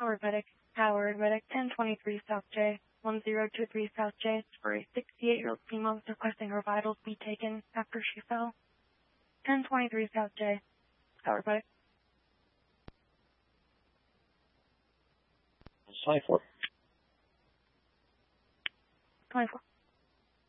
Howard Medic 1023 South J, 1023 South J for a 68-year-old female requesting her vitals be taken after she fell. 1023 South J, Howard Medic. 24. 24.